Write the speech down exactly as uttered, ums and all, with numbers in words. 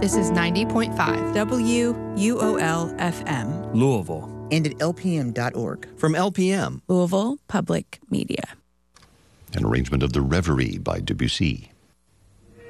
This is ninety point five W U O L F M. Louisville. And at L P M dot org. From L P M. Louisville Public Media. An arrangement of The Reverie by Debussy.